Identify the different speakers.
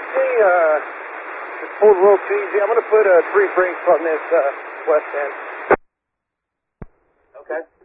Speaker 1: Okay, just pulled a little too easy. I'm going to put 3 brakes on this west end.
Speaker 2: Okay.